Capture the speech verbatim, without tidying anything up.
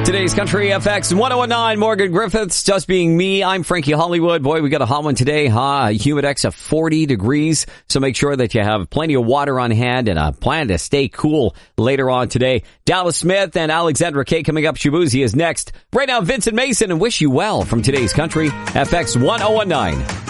Today's Country F X one oh nine, Morgan Griffiths, just being me. I'm Frankie Hollywood. Boy, we got a hot one today, huh? Humidex of forty degrees. So make sure that you have plenty of water on hand and a plan to stay cool later on today. Dallas Smith and Alexandra Kay coming up. Shabuzi is next. Right now, Vincent Mason, and wish you well from today's Country F X one oh nine.